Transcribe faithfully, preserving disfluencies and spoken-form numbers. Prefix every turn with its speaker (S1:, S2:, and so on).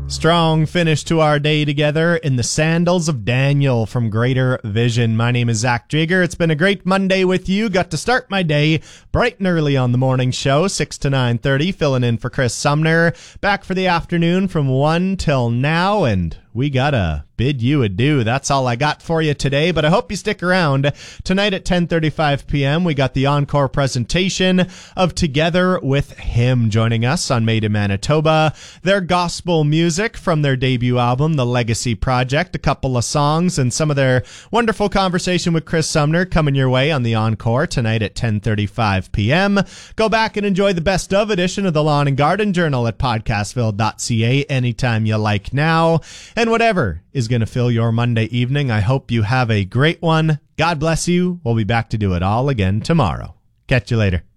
S1: Strong finish to our day together in the sandals of Daniel from Greater Vision. My name is Zach Jigger. It's been a great Monday with you. Got to start my day bright and early on the morning show, six to nine thirty, filling in for Chris Sumner. Back for the afternoon from one till now, and we gotta bid you adieu. That's all I got for you today, but I hope you stick around. Tonight at ten thirty-five p.m., we got the encore presentation of Together with Him joining us on Made in Manitoba. Their gospel music from their debut album, The Legacy Project, a couple of songs, and some of their wonderful conversation with Chris Sumner coming your way on the encore tonight at ten thirty-five p.m. Go back and enjoy the best of edition of the Lawn and Garden Journal at podcastville dot c a anytime you like now. And whatever is going to fill your Monday evening, I hope you have a great one. God bless you. We'll be back to do it all again tomorrow. Catch you later.